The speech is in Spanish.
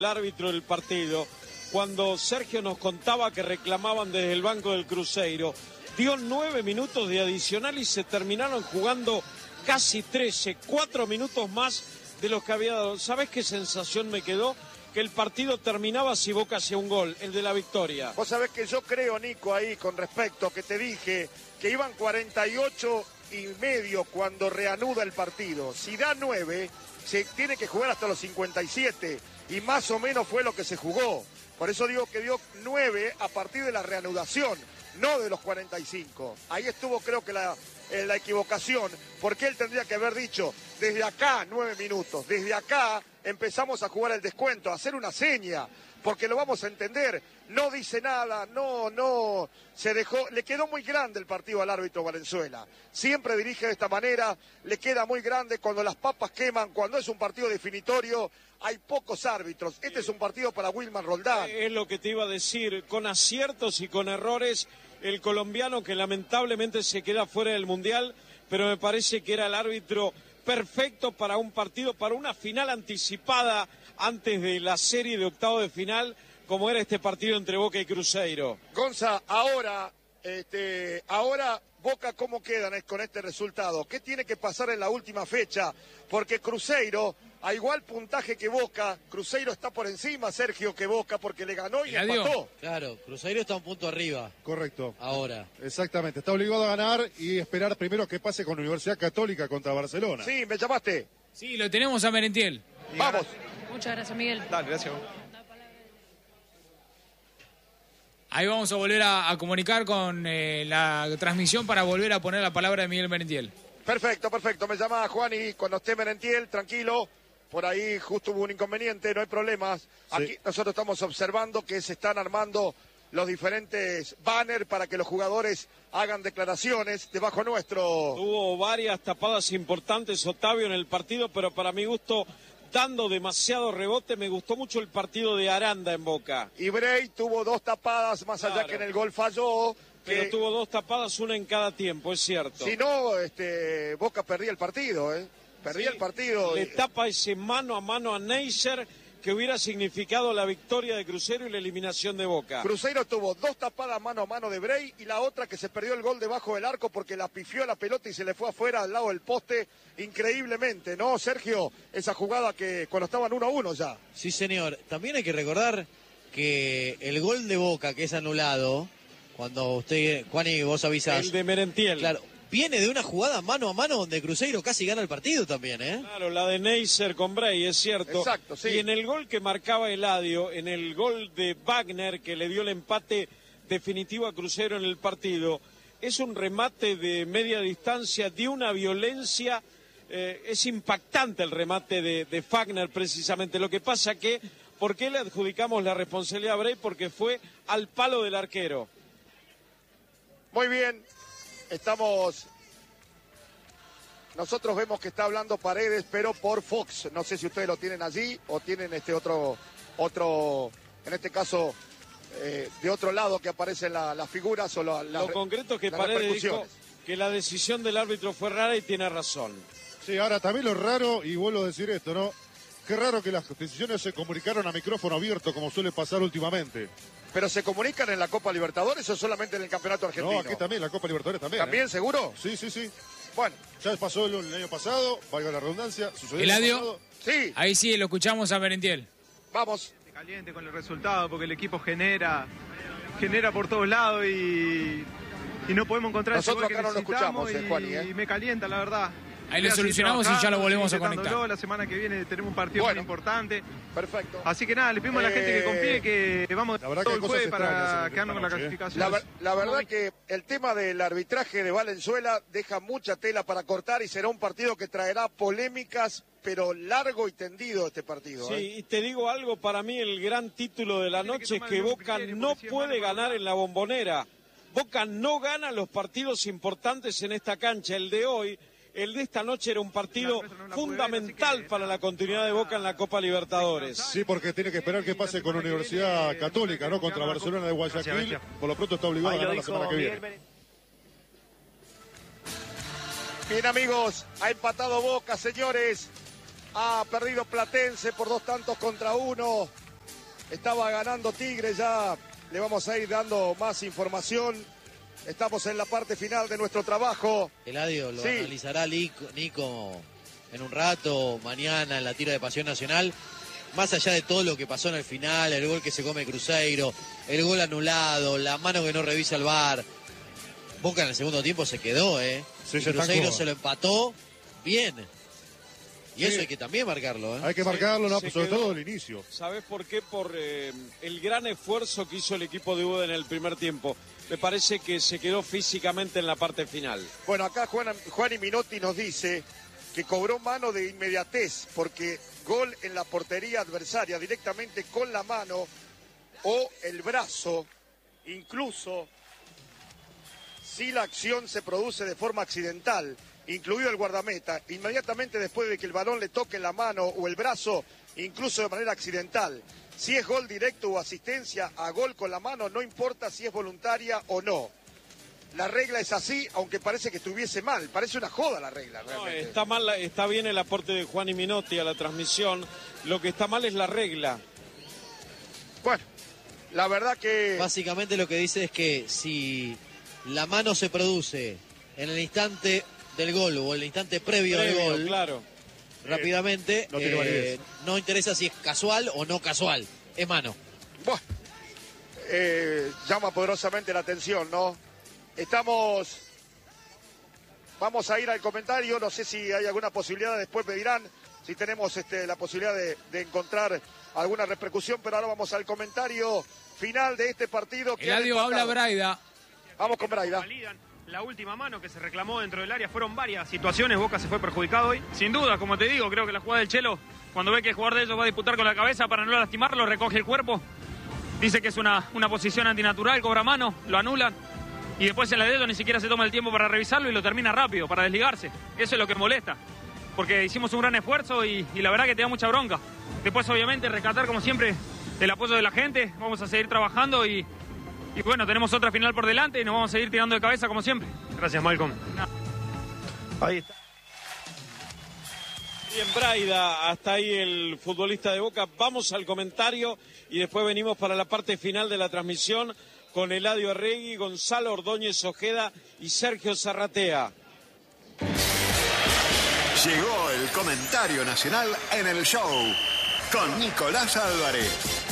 el árbitro del partido, cuando Sergio nos contaba que reclamaban desde el banco del Cruzeiro, dio 9 minutos de adicional y se terminaron jugando casi 13, 4 minutos más de los que había dado. ¿Sabés qué sensación me quedó? Que el partido terminaba si Boca hacía un gol, el de la victoria. Vos sabés que yo creo, Nico, ahí con respecto que te dije que iban 48 y medio cuando reanuda el partido. Si da 9, se tiene que jugar hasta los 57 y más o menos fue lo que se jugó. Por eso digo que dio 9 a partir de la reanudación, no de los 45. Ahí estuvo, creo que la equivocación, porque él tendría que haber dicho, desde acá 9 minutos, desde acá empezamos a jugar el descuento, a hacer una seña, porque lo vamos a entender. No dice nada, no, se dejó, le quedó muy grande el partido al árbitro Valenzuela. Siempre dirige de esta manera, le queda muy grande cuando las papas queman, cuando es un partido definitorio, hay pocos árbitros. Este es un partido para Wilmar Roldán. Es lo que te iba a decir, con aciertos y con errores, el colombiano que lamentablemente se queda fuera del Mundial, pero me parece que era el árbitro perfecto para un partido, para una final anticipada antes de la serie de octavos de final, como era este partido entre Boca y Cruzeiro. Gonza, ahora Boca, ¿cómo quedan con este resultado? ¿Qué tiene que pasar en la última fecha? Porque Cruzeiro, a igual puntaje que Boca, Cruzeiro está por encima, Sergio, que Boca, porque le ganó y empató. Claro, Cruzeiro está un punto arriba. Correcto. Ahora. Exactamente, está obligado a ganar y esperar primero que pase con Universidad Católica contra Barcelona. Sí, me llamaste. Sí, lo tenemos a Merentiel. Vamos. Muchas gracias, Miguel. Dale, gracias. Ahí vamos a volver a comunicar con la transmisión para volver a poner la palabra de Miguel Merentiel. Perfecto. Me llama Juan y cuando esté Merentiel, tranquilo. Por ahí justo hubo un inconveniente, no hay problemas. Aquí Sí. nosotros estamos observando que se están armando los diferentes banners para que los jugadores hagan declaraciones debajo nuestro. Hubo varias tapadas importantes, Otavio, en el partido, pero para mi gusto, dando demasiado rebote, me gustó mucho el partido de Aranda en Boca. Y Bray tuvo 2 tapadas, más allá Claro. que en el gol falló. Pero Que, tuvo 2 tapadas, una en cada tiempo, es cierto. si no, Boca perdía el partido, Perdía Sí, el partido. Le tapa ese mano a Neisser, que hubiera significado la victoria de Cruzeiro y la eliminación de Boca. Cruzeiro tuvo 2 tapadas mano a mano de Bray y la otra que se perdió el gol debajo del arco porque la pifió la pelota y se le fue afuera al lado del poste increíblemente, ¿no, Sergio? Esa jugada que cuando estaban 1-1 ya. Sí, señor. También hay que recordar que el gol de Boca que es anulado, cuando usted, Juani, vos avisás. El de Merentiel. Claro, viene de una jugada mano a mano donde Cruzeiro casi gana el partido también, ¿eh? Claro, la de Neisser con Bray, es cierto. Exacto, sí. Y en el gol que marcaba Eladio, en el gol de Wagner, que le dio el empate definitivo a Cruzeiro en el partido, es un remate de media distancia, de una violencia, es impactante el remate de Wagner precisamente. Lo que pasa que, ¿por qué le adjudicamos la responsabilidad a Bray? Porque fue al palo del arquero. Muy bien, nosotros vemos que está hablando Paredes, pero por Fox. No sé si ustedes lo tienen allí o tienen otro, en este caso, de otro lado que aparecen las figuras o Lo concreto es que las Paredes dijo repercusiones. que la decisión del árbitro fue rara y tiene razón. Sí, ahora también lo raro, y vuelvo a decir esto, ¿no? Qué raro que las decisiones se comunicaron a micrófono abierto, como suele pasar últimamente. ¿Pero se comunican en la Copa Libertadores o solamente en el Campeonato Argentino? No, aquí también, la Copa Libertadores también. ¿También, seguro? Sí, sí, sí. Bueno, Ya pasó el año pasado, valga la redundancia, sucedió el Eladio. año pasado. sí, Ahí sí, lo escuchamos a Merentiel. vamos. Caliente con el resultado porque el equipo genera por todos lados y no podemos encontrar Nosotros ese gol acá no lo que necesitamos escuchamos, Juani, y me calienta, la verdad. Ahí lo Voy a seguir solucionamos y ya lo trabajando, volvemos a intentándolo. conectar. La semana que viene tenemos un partido Bueno. muy importante. Perfecto. Así que nada, le pedimos a la gente que confíe que vamos La verdad todo que el hay jueves cosas extrañas para en quedarnos con la esta noche, ¿eh? clasificación. La verdad que el tema del arbitraje de Valenzuela deja mucha tela para cortar y será un partido que traerá polémicas, pero largo y tendido este partido. Sí, y te digo algo, para mí el gran título de la Tiene que noche es tomar que el mismo Boca criterio, no porque si es puede mano a ganar mano. en la Bombonera. Boca no gana los partidos importantes en esta cancha. El de hoy, el de esta noche era un partido La nuestra no la pude ver, fundamental así que, para la continuidad de Boca en la Copa Libertadores. Sí, porque tiene que esperar que pase con Universidad Católica, ¿no? Contra Barcelona de Guayaquil. Por lo pronto está obligado a ganar la semana que viene. Bien, amigos, ha empatado Boca, señores. Ha perdido Platense por 2 tantos contra 1. Estaba ganando Tigre, ya le vamos a ir dando más información. Estamos en la parte final de nuestro trabajo. Eladio, lo Sí. analizará Nico en un rato, mañana en la tira de Pasión Nacional. Más allá de todo lo que pasó en el final, el gol que se come Cruzeiro, el gol anulado, la mano que no revisa el VAR. Boca en el segundo tiempo se quedó, ¿eh? Sí, Y se Cruzeiro estancó. se lo empató bien. Y Sí. eso hay que también marcarlo, ¿eh? Hay que marcarlo, ¿no? se Sobre quedó. todo el inicio. ¿Sabes por qué? Por el gran esfuerzo que hizo el equipo de UDE en el primer tiempo. Me parece que se quedó físicamente en la parte final. Bueno, acá Juan y Minotti nos dice que cobró mano de inmediatez porque gol en la portería adversaria directamente con la mano o el brazo, incluso si la acción se produce de forma accidental, incluido el guardameta, inmediatamente después de que el balón le toque la mano o el brazo, incluso de manera accidental. Si es gol directo o asistencia a gol con la mano, no importa si es voluntaria o no. La regla es así, aunque parece que estuviese mal. Parece una joda la regla, No, realmente. está mal, está bien el aporte de Juan y Minotti a la transmisión. Lo que está mal es la regla. Bueno, la verdad que... Básicamente lo que dice es que si la mano se produce en el instante del gol o el instante previo al gol, claro. rápidamente, no tiene validez. no interesa si es casual o no casual, es mano. Bueno, llama poderosamente la atención, ¿no? Vamos a ir al comentario, no sé si hay alguna posibilidad, después me dirán si tenemos la posibilidad de encontrar alguna repercusión, pero ahora vamos al comentario final de este partido. Que Eladio, han habla empatado. Braida. Vamos con Braida. Validan la última mano que se reclamó dentro del área. Fueron varias situaciones, Boca se fue perjudicado hoy. Sin duda, como te digo, creo que la jugada del Chelo, cuando ve que el jugador de ellos va a disputar con la cabeza para no lastimarlo, recoge el cuerpo, dice que es una posición antinatural, cobra mano, lo anulan. Y después en la de ellos ni siquiera se toma el tiempo para revisarlo y lo termina rápido, para desligarse. Eso es lo que molesta, porque hicimos un gran esfuerzo y la verdad que te da mucha bronca. Después, obviamente, rescatar como siempre el apoyo de la gente. Vamos a seguir trabajando y bueno, tenemos otra final por delante y nos vamos a seguir tirando de cabeza como siempre. Gracias, Malcolm. Ahí está. Bien, Braida, hasta ahí el futbolista de Boca. Vamos al comentario y después venimos para la parte final de la transmisión con Eladio Arregui, Gonzalo Ordóñez Ojeda y Sergio Zarratea. Llegó el comentario nacional en el show con Nicolás Álvarez.